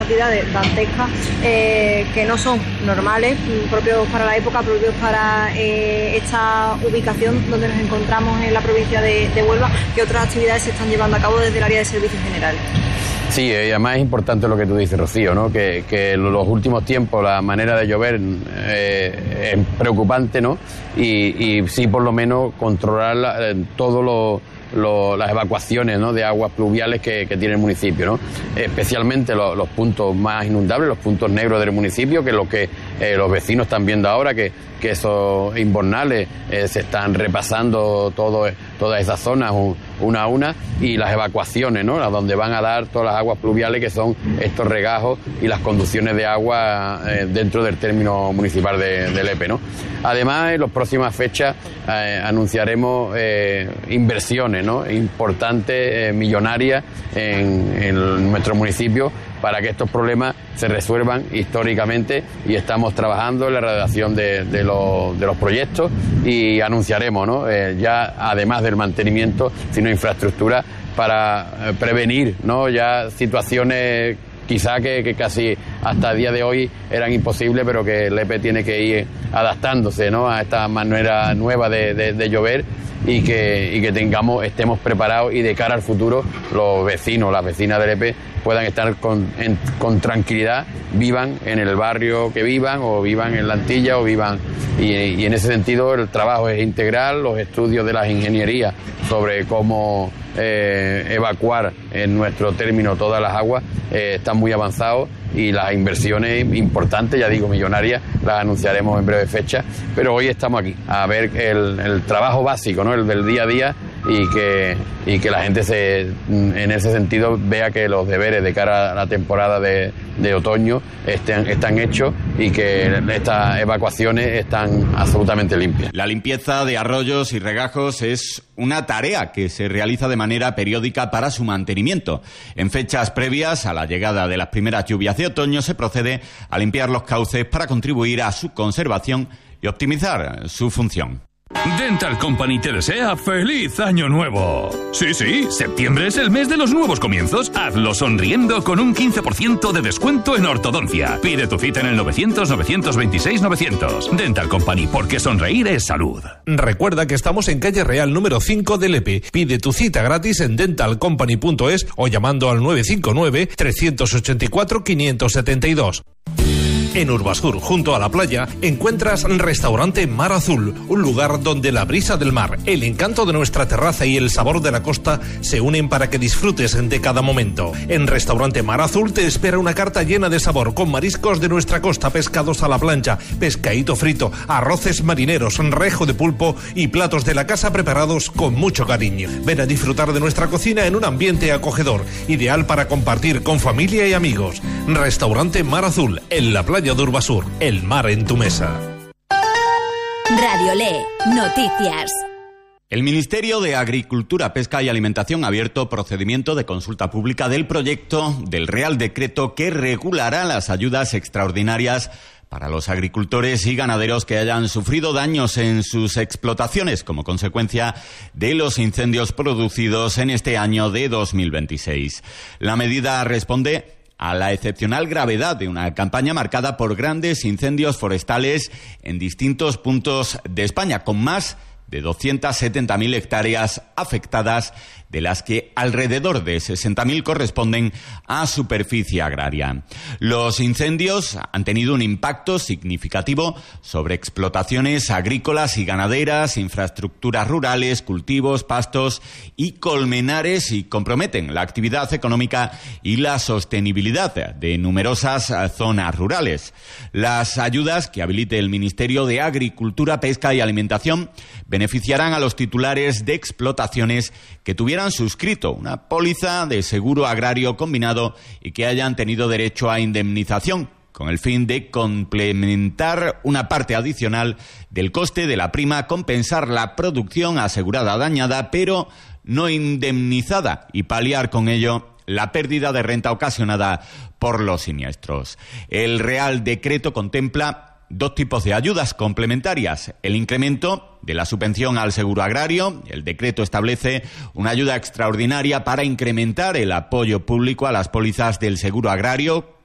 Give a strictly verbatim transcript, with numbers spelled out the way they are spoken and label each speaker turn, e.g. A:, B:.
A: cantidades dantescas eh, que no son normales, propios para la época, propios para eh, esta ubicación donde nos encontramos en la provincia de, de Huelva, que otras actividades se están llevando a cabo desde el área de servicios generales.
B: Sí, y además es importante lo que tú dices, Rocío, ¿no? Que, que en los últimos tiempos la manera de llover eh, es preocupante, ¿no? Y, y sí, por lo menos controlar la, todo lo Lo, las evacuaciones, ¿no?, de aguas pluviales que, que tiene el municipio, ¿no? Especialmente lo, los puntos más inundables, los puntos negros del municipio, que es lo que eh, los vecinos están viendo ahora, que, que esos invernales eh, se están repasando todo, todas esas zonas un, una a una, y las evacuaciones, ¿no?, a donde van a dar todas las aguas pluviales, que son estos regajos y las conducciones de agua eh, dentro del término municipal de, de Lepe, ¿no? Además, en las próximas fechas eh, anunciaremos eh, inversiones, ¿no?, importantes, eh, millonarias en, en nuestro municipio, para que estos problemas se resuelvan históricamente, y estamos trabajando en la redacción de, de, los, de los proyectos, y anunciaremos, ¿no?, eh, ya además del mantenimiento, sino infraestructura para eh, prevenir, ¿no?, ya situaciones quizá que, que casi hasta el día de hoy eran imposibles, pero que Lepe tiene que ir adaptándose, ¿no?, a esta manera nueva de, de, de llover, y que, y que tengamos, estemos preparados, y de cara al futuro los vecinos, las vecinas de Lepe puedan estar con, en, con tranquilidad, vivan en el barrio que vivan, o vivan en la Antilla, o vivan, y, y en ese sentido el trabajo es integral. Los estudios de las ingenierías sobre cómo eh, evacuar en nuestro término todas las aguas eh, están muy avanzados, y las inversiones importantes, ya digo, millonarias, las anunciaremos en breve fecha, pero hoy estamos aquí a ver el, el trabajo básico, ¿no?, el del día a día, y que, y que la gente se, en ese sentido, vea que los deberes de cara a la temporada de, de otoño estén, están hechos, y que estas evacuaciones están absolutamente limpias.
C: La limpieza de arroyos y regajos es una tarea que se realiza de manera periódica para su mantenimiento. En fechas previas a la llegada de las primeras lluvias de otoño se procede a limpiar los cauces para contribuir a su conservación y optimizar su función.
D: Dental Company te desea ¡feliz año nuevo! Sí, sí, septiembre es el mes de los nuevos comienzos. Hazlo sonriendo con un quince por ciento de descuento en ortodoncia. Pide tu cita en el novecientos, novecientos veintiséis, novecientos. Dental Company, porque sonreír es salud.
E: Recuerda que estamos en calle Real número cinco de Lepe. Pide tu cita gratis en dental company punto es o llamando al nueve cinco nueve, tres ocho cuatro, cinco siete dos. En Urbasur, junto a la playa, encuentras Restaurante Mar Azul, un lugar donde la brisa del mar, el encanto de nuestra terraza y el sabor de la costa se unen para que disfrutes de cada momento. En Restaurante Mar Azul te espera una carta llena de sabor, con mariscos de nuestra costa, pescados a la plancha, pescadito frito, arroces marineros, rejo de pulpo y platos de la casa preparados con mucho cariño. Ven a disfrutar de nuestra cocina en un ambiente acogedor, ideal para compartir con familia y amigos. Restaurante Mar Azul, en la playa de Urbasur, el mar en tu mesa.
F: Radio Le, noticias.
C: El Ministerio de Agricultura, Pesca y Alimentación ha abierto procedimiento de consulta pública del proyecto del Real Decreto que regulará las ayudas extraordinarias para los agricultores y ganaderos que hayan sufrido daños en sus explotaciones como consecuencia de los incendios producidos en este año de dos mil veintiséis. La medida responde a la excepcional gravedad de una campaña marcada por grandes incendios forestales en distintos puntos de España, con más de doscientas setenta mil hectáreas afectadas, de las que alrededor de sesenta mil corresponden a superficie agraria. Los incendios han tenido un impacto significativo sobre explotaciones agrícolas y ganaderas, infraestructuras rurales, cultivos, pastos y colmenares, y comprometen la actividad económica y la sostenibilidad de numerosas zonas rurales. Las ayudas que habilite el Ministerio de Agricultura, Pesca y Alimentación beneficiarán a los titulares de explotaciones que tuvieran suscrito una póliza de seguro agrario combinado y que hayan tenido derecho a indemnización, con el fin de complementar una parte adicional del coste de la prima, compensar la producción asegurada dañada pero no indemnizada y paliar con ello la pérdida de renta ocasionada por los siniestros. El Real Decreto contempla dos tipos de ayudas complementarias: el incremento de la subvención al seguro agrario. El decreto establece una ayuda extraordinaria para incrementar el apoyo público a las pólizas del seguro agrario,